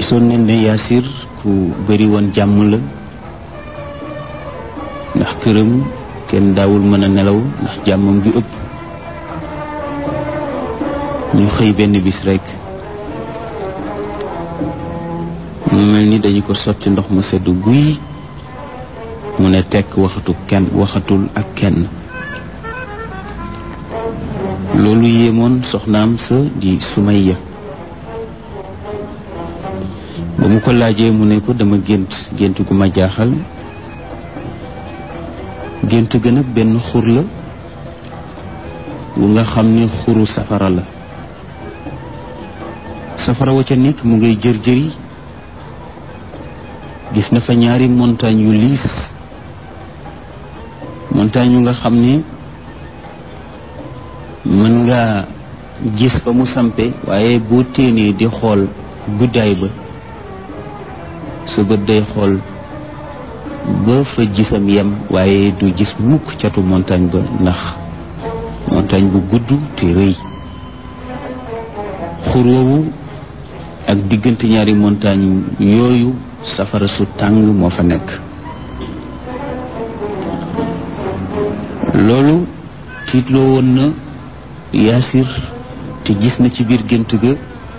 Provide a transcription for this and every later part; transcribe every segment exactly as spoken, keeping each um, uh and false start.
gisoon nañ ne Yaasir ku bëri woon jàmm la ndax këram kenn daawul mën a nelaw ndax jàmmam ju ëpp. ñu xëy benn bis rekk mu mel ni dañu ko sotti ndox mu sedd guy mu ne tekk waxatu kenn waxatul ak kenn. loolu yéemoon soxnaam sa di Sumayya. ba mu ko laajee mu ne ko dama gént gént gu ma jaaxal. gént ga nag benn xur la wu nga xam ne xuru safara la. safara wa ca nekk mu ngay jër jëri. gis na fa ñaari montagne yu liis montagne yu nga xam ne mën nga gis fa mu sampe waaye boo téenee di xool guddaay ba sa bët day xool ba fa gisam yem waaye du gis mukk catu montagne ba ndax montagne bu gudd te rëy. xur woowu ak diggante ñaari montagne yooyu safara su tàng moo fa nekk. loolu tiitloo woon na Yaasir te gis na ci biir gént ga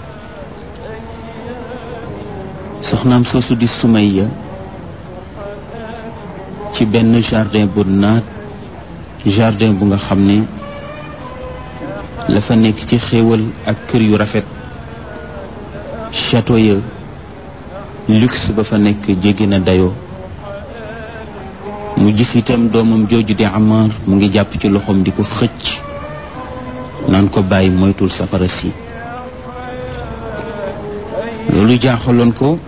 soxnaam soosu di Sumayya ci benn jardin bu naat jardin bu nga xam ne la fa nekk ci xéewal ak kër yu rafet château ya luxe ba fa nekk jéggi na dayoo. mu gis itam doomam jooju di Amar mu ngi jàpp ci loxoom di ko xëcc naan ko bàyyi moytul safara si. loolu jaaxaloon ko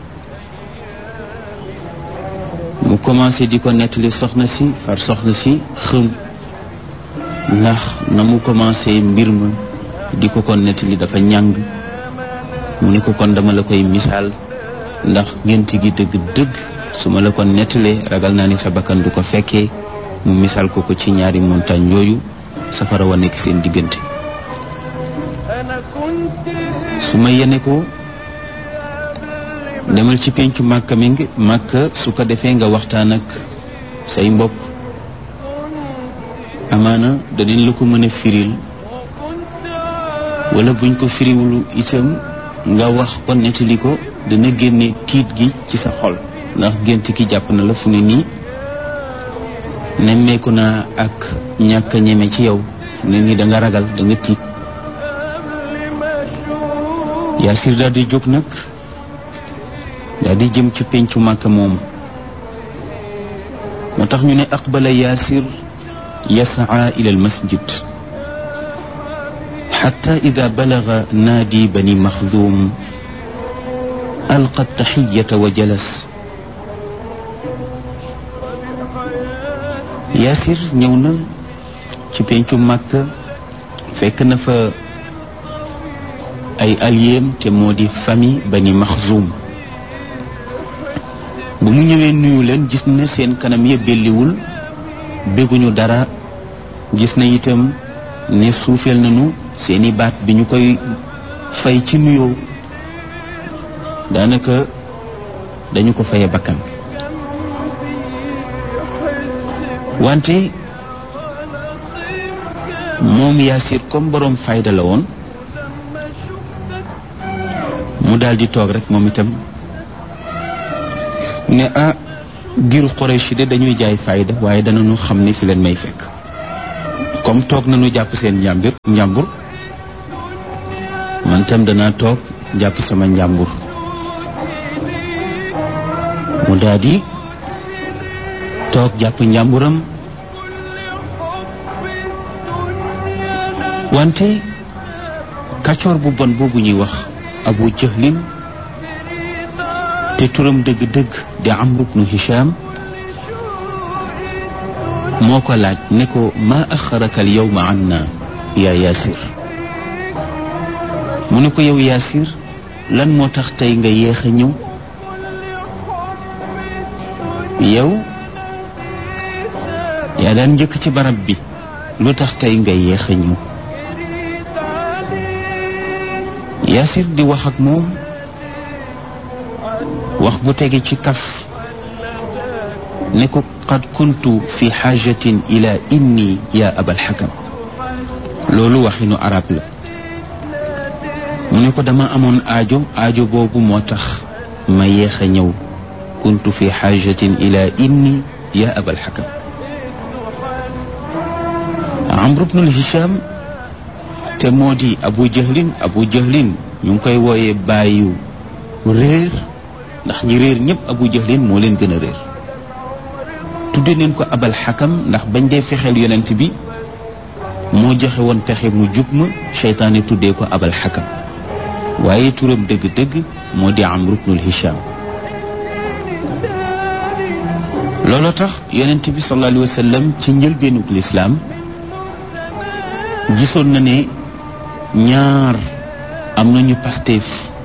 mu commencé di ko nettali soxna si far soxna si xëm ndax na mu commencé mbir ma di ko ko nettali dafa ñàng. mu ne ko kon dama la koy misaal ndax gént gi dëgg-dëgg su ma la ko nettalee ragal naa ni sa bakkan du ko fekkee. mu misaal ko ko ci ñaari montagne yooyu safara wa nekk seen diggante. su ma yene ko demal ci pencu màkka mi ngi màkka su ko defee nga waxtaan ak say mbokk amaana danañ la ko mën a firil wala buñ ko firiwulu itam nga wax ko nettali ko dana génne tiit gi ci sa xol ndax gént ki jàpp na la fu ne nii nemmeeku naa ak ñàkk a ñeme ci yow fu ne nii da nga ragal da nga tiit. Yaasir daal di jóg nag daal di jëm ci pencu Màkka moomu moo tax ñu ne aqbala Yaasir yasaa ila al masjid xatta ida balaga naadi bani maxdum alqa taxiyata wa jalas. Yaasir ñëw na ci pencu Màkka fekk na fa ay alliéem te moo di famille bani maxzum. bu mu ñëwee nuyu leen gis na seen kanam ya belliwul bégguñu dara. gis na itam ne suufeel nañu seeni baat bi ñu koy fay ci nuyoo daanaka dañu ko faye bakkan. wante moom Yaasir comme boroom fayda la woon mu daldi toog rek moom itam ne ah giru Quraysh de dañuy jaay fayda waaye danañu xam ne fi leen may fekk comme toog nañu jàpp seen njàmbur njàmbur man tam danaa toog jàpp sama njàmbur. mu daldi toog jàpp njàmburam wante kàccoor bu bon boobu ñuy wax Abu Jahlin te turam dëgg-dëgg di Amr ibn Hisham moo ko laaj ne ko maa axaraka al yawma anna yaa Yaasir. mu ne ko yow Yaasir lan moo tax tey nga yéex a ñëw. yow yaa daan njëkk ci barab bi lu tax tey nga yéex a ñëw. Yaasir di wax ak moom wax gu tege ci kaf ne ko qad kuntu fi xaajatin ila inni ya abal xakam loolu waxinu arab la mu ne ko dama amoon aajo aajo boobu moo tax ma yéex a ñëw kuntu fi xaajatin ila inni ya abal xakam amru bnul hisham te moo di abu jahlin abu jahlin ñu ngi koy wooyee bàyyu réer ndax ñi réer ñëpp abu jahlin moo leen gën a réer tudde neen ko abal xakam ndax bañ dee fexeel yonent bi moo joxe woon pexe mu jub ma seytaane tuddee ko abal xakam waaye turam dëgg-dëgg moo di amru bnul hisham looloo tax yonent bi sallallahu alayhi wa sallam ci njëlbeenug lislaam gisoon na ne ñaar am nañu pasteef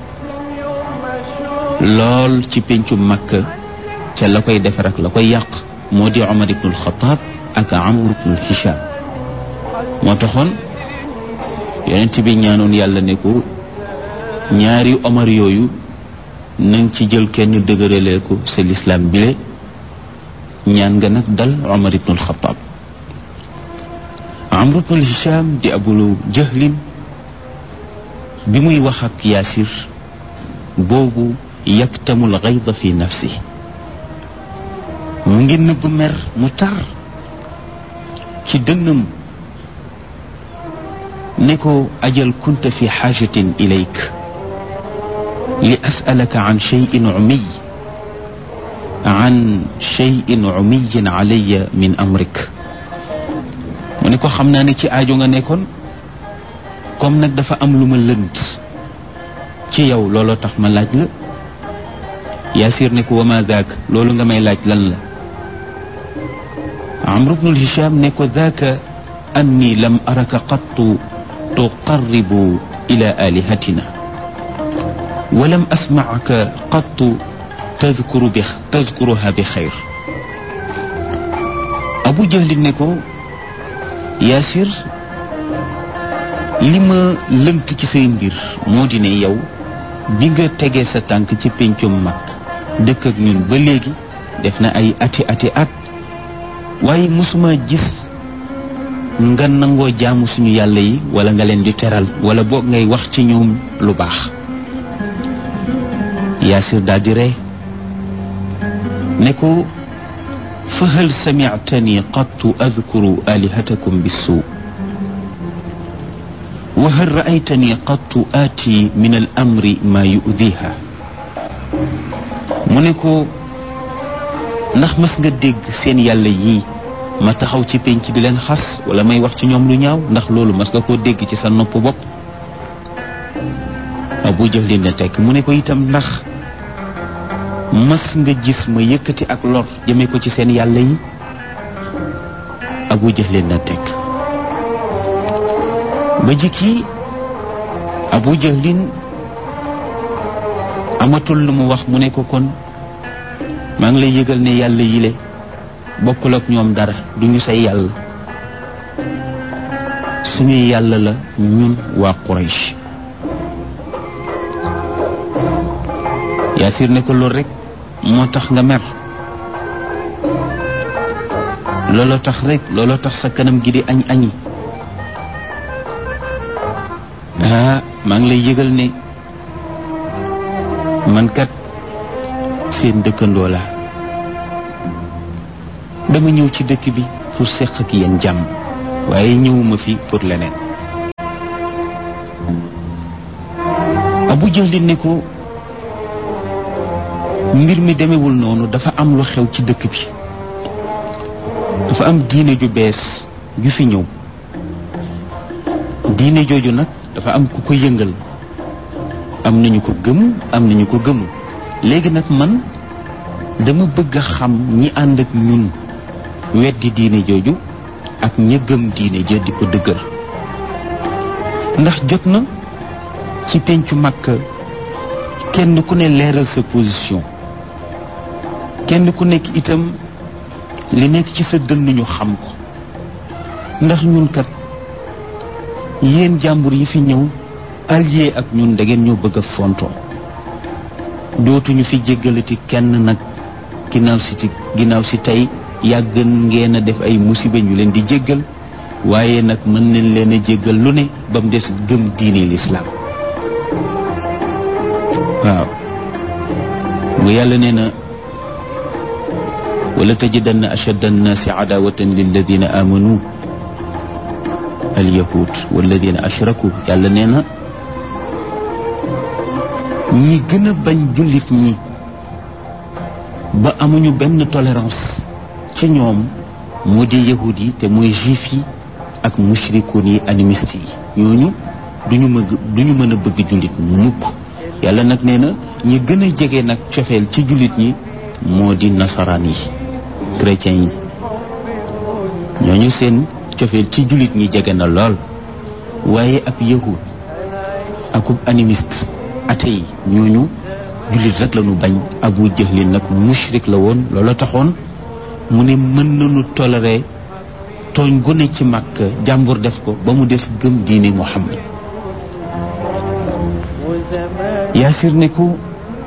lool ci péncu Makka ca la koy defar ak la koy yàq moo di Omar ibnul Xataab ak Amr ibnul Hisham moo taxoon yonent bi ñaanoon yàlla ne ko ñaari Omar yooyu nang ci jël kenn dëgëralee ko sa lislaam bile ñaan nga nag dal Omar ibnul Xataab Amr ibnul Hisham di Abu Jahlin bi muy wax ak Yaasir boobu yaktamul gayda fi nafsi mu ngi nëbb mer mu tar ci dënnam ne ko ajal kunta fi xaajatin ilayk li asalaka an cheyin umiy an cheyin umiyin alaya min amrik mu ne ko xam naa ne ci aajo nga nekkoon comme nag dafa am lu ma lënt ci yow looloo tax ma laaj la Yaasir ne ko wama daak loolu nga may laaj lan la Amr ibnul Hisham ne ko daaka anni lam araka qattu tuqarribu ila alihatina wa lam asma'aka qattu tadkuru bi tadkuruha bi xayr Abu Jahl ne ko Yaasir li ma lënt ci say mbir moo di ne yow bi nga tegee sa tànk ci péncum mag dëkk ak ñun ba léegi def na ay ati ati at waaye mosuma gis nga nangoo jaamu suñu yàlla yi wala nga leen di teral wala boog ngay wax ci ñoom lu baax Yaasir daal di ree ne ko fa hal samictani qattu adkuru alihatakum bissuu wa hal raaytani qattu aati min al amri maa yudiha mu ne ko ndax mas nga dégg seen yàlla yii ma taxaw ci penc di leen xas wala may wax ci ñoom lu ñaaw ndax loolu mas nga koo dégg ci sa nopp bopp Abu Jahl ne tekk mu ne ko itam ndax mas nga gis ma yëkkati ak lor jëmee ko ci seen yàlla yi Abu Jahl na tekk ba jikki Abu Jahlin amatul lu mu wax mu ne ko kon maa ngi lay yëgal ne yàlla yile bokkul ak ñoom dara duñu say yàlla suñuy yàlla la ñun waa Quraysh Yaasir ne ko loolu rek moo tax nga mer looloo tax rek looloo tax sa kanam gi di añ añi ah maa ngi lay yëgal ne man kat seen dëkkandoo la dama ñëw ci dëkk bi pour seq ak yéen jàmm waaye ñëwuma fi pour leneen Abu Jahl ne ko mbir mi demewul noonu dafa am lu xew ci dëkk bi dafa am diine ju bees ju fi ñëw diine jooju nag dafa am ku ko yëngal am nañu ko gëm am nañu ko gëmul léegi nag man dama bëgg a xam ñi ànd ak ñun weddi diine jooju ak ña gëm diine ja di ko dëggal ndax jot na ci pencu Makka kenn ku ne leeral sa position kenn ku nekk itam li nekk ci sa dënn ñu xam ko ndax ñun kat yéen jàmbur yi fi ñëw allié ak ñun da ngeen ñoo bëgg a fontoo dootuñu fi jéggalati kenn nag ginnaaw si ginnaaw si tey yàgg ngeen a def ay musiba ñu leen di jéggal waaye nag mën nañ leen a jéggal lu ne ba mu des gëm diine lislaam waaw mu yàlla nee na wala tajidanna ashadda annaasi adawatan lilladina amanu alyahud walladina ashraku yàlla nee na ñi gën a bañ jullit ñi ba amuñu benn tolérance ci ñoom mu di yahud yi te mooy juif yi ak mushrikoon yi animiste yi ñooñu duñu mën duñu mën a bëgg jullit mukk yàlla nag nee na ñi gën a jege nag cofeel ci jullit ñi moo di nasaraan yi chrétiens yi ñooñu seen cofeel ci jullit ñi jege na lool waaye ab yahud akub animiste ate yi ñooñu jullit rek lañu bañ. Abu Jahlin nag mushrik la woon loola taxoon mu ne mën nañu toléré tooñ gu ne ci Makka jàmbur def ko ba mu des gëm diine Muhammad. Yaasir ne ko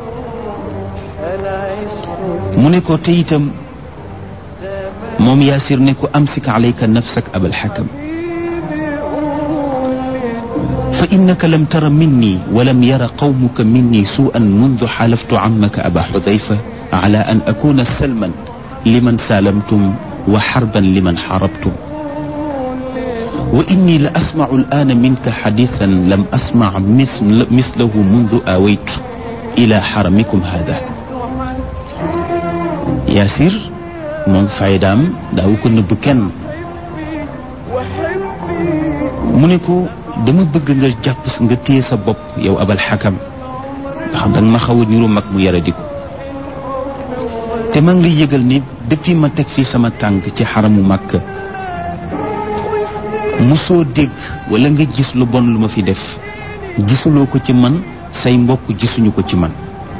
mu ne ko te itam moom Yaasir ne ko amsik alayka nafsak abal xakam fa innaka lam tara minni walam yara qawmuka minni suu'an mundu xaalaftu ammaka aba xudayfa ala an akuna salman liman saalamtum wa xarban liman xarabtum wa inni la asmacu al'aana minka xadiisan lam asmac mislahu mundu aawaytu ila xaramikum haada. Yaasir moom faydaam daaw ko nëbb kenn mu ne ko dama bëgg nga jàpp nga téye sa bopp yow abal xakam ndax danga ma xaw a niru mag mu yara di ko te maa ngi lay yëgal ni depuis ma teg fii sama tànk ci xaramu Makka musoo dégg wala nga gis lu bon lu ma fi def gisuloo ko ci man say mbokk gisuñu ko ci man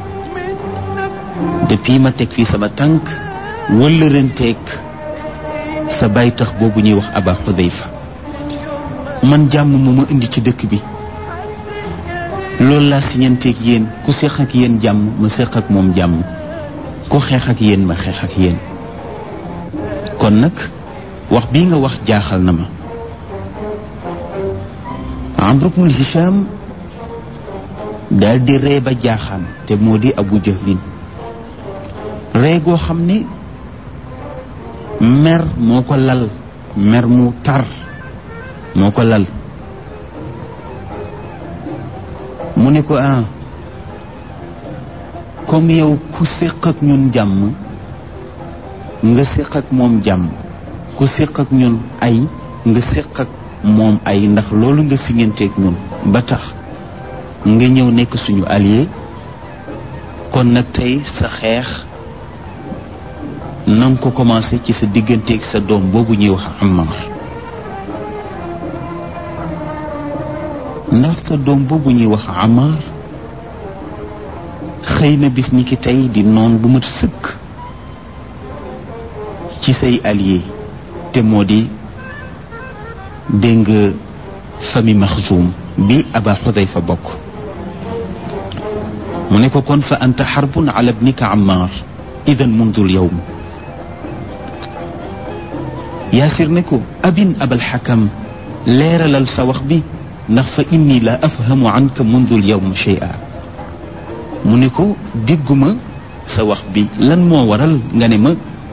depuis ma teg fii sama tànk wala renteeg sa baay tax boobu ñuy wax Aba Xudayfa man jàmm moo ma indi ci dëkk bi loolu laa siñanteeg yéen ku seq ak yéen jàmm ma seq ak moom jàmm ku xeex ak yéen ma xeex ak yéen kon nag wax bii nga wax jaaxal na ma. Amr ibn Hisham daal di ree ba jaaxaan te moo di Abu Jahlin ree goo xam ne mer moo ko lal mer mu tar moo ko lal mu ne ko ah comme yow ku séq ak ñun jàmm nga séq ak moom jàmm ku séq ak ñun ay nga séq ak moom ay ndax loolu nga siñanteeg ñun ba tax nga ñëw nekk suñu allié kon nag tey sa xeex na nga ko commencé ci sa digganteeg sa doom boobu ñuy wax Ammar ndax sa doom boobu ñuy wax Ammar xëy na bis ni ki tey di noon bu mat sëkk ci say allié te moo di dégg nga famille Maxzuum bi Aba Xudayfa bokk mu ne ko kon fa anta xarbun ala ibnika Ammar idan mundul yawm. Yaasir ne ko abin abal xakam leeralal sa wax bi ndax fa inni la afhamu anka mundul yawm shay'a mu ne ko dégguma sa wax bi lan moo waral nga ne ma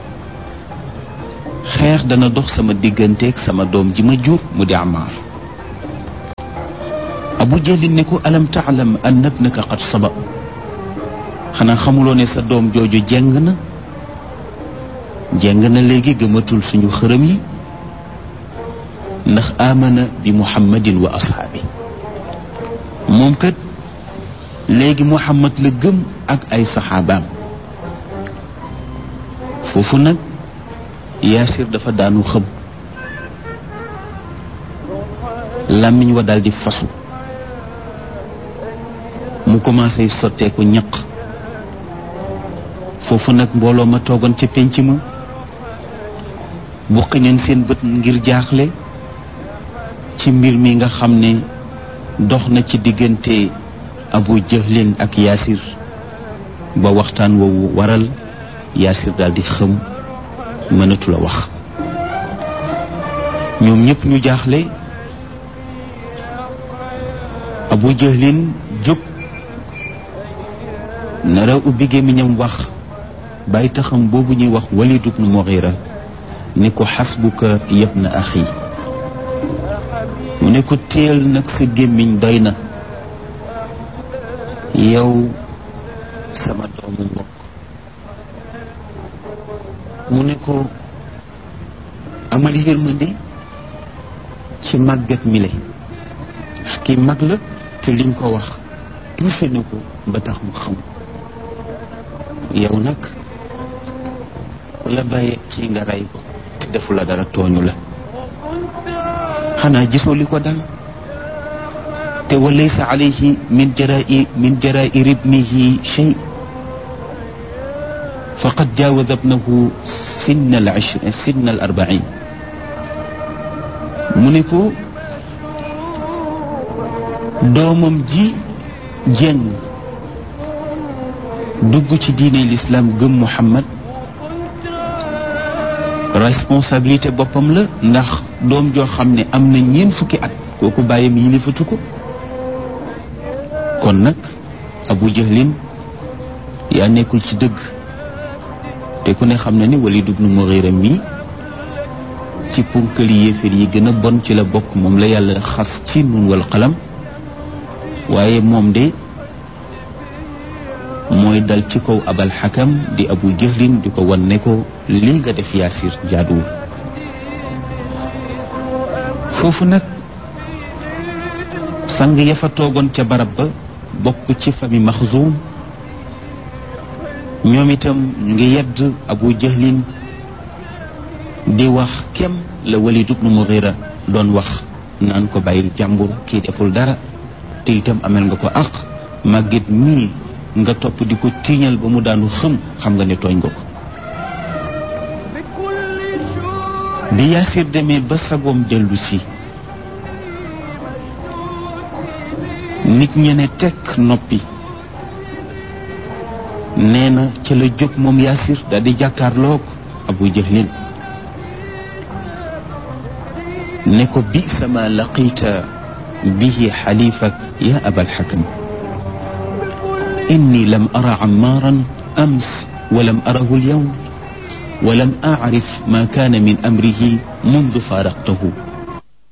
xeex dana dox sama digganteeg sama doom ji ma jur mu di Ammar. Abu Jahlin ne ko alam taalam anna ibnaka qad saba xanaa xamuloo ne sa doom jooju jeng na jeng na léegi gëmatul suñu xërëm yi ndax amana bi muhammadin wa ashaabi moom kat léegi muhammad la gëm ak ay saxaabaam. foofu nag Yaasir dafa daanu xëm làmmiñ wa daal di fasu mu commencé sotteeku ñaq. foofu nag mbooloo ma toogoon ca pénc ma buqi neen seen bët ngir jaaxle ci mbir mi nga xam ne dox na ci diggante Abu Jahlin ak Yaasir ba waxtaan woowu waral Yaasir daal di xëm mënatu la wax. ñoom ñëpp ñu jaaxle. Abu Jahlin jóg nara ubbi gémmiñam wax bàyyi taxam boobu ñuy wax Walid ibn Mughira ni ko xasbuka yabna axi, mu ne ko teel nag sa gémmiñ doy na yow sama doomu mbokk. mu ne ko amal yërmande ci màggat mi le ndax kii mag la te liñ ko wax touché na ko ba tax mu xam. yow nag ku la bàyyee kii nga rey ko te defu la dara tooñu la, xanaa gisoo li ko dal te wa laysa alayhi min jarai min jarair ibnihi shay faqad jaawaza ibnahu sinna al ishrin sinna al arbain. mu ne ko doomam ji jeng dugg ci diine l'islam gëm Muhammad responsabilité boppam la, ndax doom joo xam ne am na ñeent fukki at kooku bàyyam yilifatu ko. kon nag Abu Jahlin yaa nekkul ci dëgg, te ku ne xam na ni Walid ibn Mughira mi ci punkali yéeféer yi gën a bon ci la bokk, moom la yàlla xas ci nun wal qalam. waaye moom de mooy dal ci kaw Abal Hakam di Abu Jahlin di ko wan ne ko lii nga def Yaasir jaaduwul. foofu nag sang ya fa toogoon ca barab ba bokk ci famille Maxzum ñoom itam ñu ngi yedd Abu Jahlin di wax kem la Walid ibn Mughira doon wax naan ko bàyyil jàmbur kii deful dara te itam amel nga ko àq, màgget mii nga topp di ko tiiñal ba mu daanu xëm, xam nga ne tooñ nga ko. bi Yaasir demee ba sagoom dellu si nit ñe ne tekk noppi, nee na ca la jóg moom Yaasir daal di jàkkaarloog Abu Jahlin ne ko bi sama laqita bihi xalifak ya Abal Hakam inni lam ara Ammaaran ams wa lam arahu alyawm wa lam aarif ma kaana min amrihi mundu faaraqtahu